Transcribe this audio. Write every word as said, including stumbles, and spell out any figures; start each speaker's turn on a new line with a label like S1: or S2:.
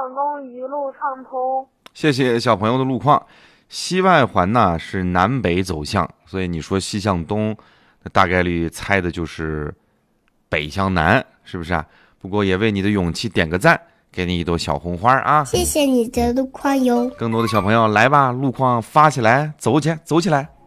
S1: 向东，一路畅通。
S2: 谢谢小朋友的路况。西外环呢是南北走向，所以你说西向东，那大概率猜的就是北向南，是不是啊？不过也为你的勇气点个赞，给你一朵小红花啊！
S3: 谢谢你的路况哟。
S2: 更多的小朋友来吧，路况发起来，走起，走起来！